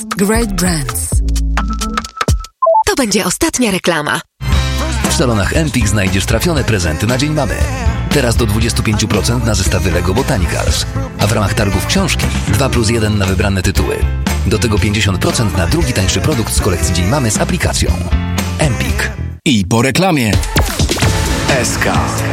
Great brands. To będzie ostatnia reklama. W salonach Empik znajdziesz trafione prezenty na Dzień Mamy. Teraz do 25% na zestawy Lego Botanicals. A w ramach targów książki 2+1 na wybrane tytuły. Do tego 50% na drugi tańszy produkt z kolekcji Dzień Mamy z aplikacją. Empik. I po reklamie. SK.